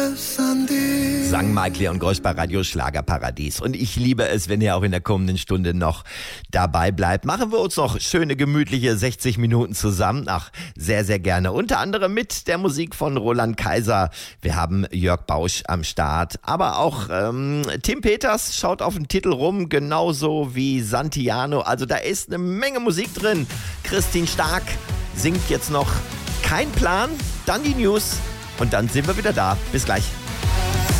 Sang Mike Leon Grosch bei Radio Schlagerparadies. Und ich liebe es, wenn ihr auch in der kommenden Stunde noch dabei bleibt. Machen wir uns noch schöne, gemütliche 60 Minuten zusammen. Ach, sehr, sehr gerne. Unter anderem mit der Musik von Roland Kaiser. Wir haben Jörg Bausch am Start. Aber auch Tim Peters schaut auf den Titel rum, genauso wie Santiano. Also da ist eine Menge Musik drin. Christine Stark singt jetzt noch Kein Plan, dann die News und dann sind wir wieder da. Bis gleich.